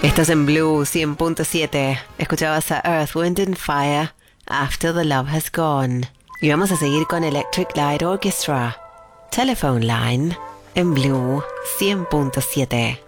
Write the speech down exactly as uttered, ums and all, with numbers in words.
Estás en Blue cien punto siete. Escuchabas a Earth, Wind and Fire, After the Love Has Gone. Y vamos a seguir con Electric Light Orchestra, Telephone Line, en Blue cien punto siete.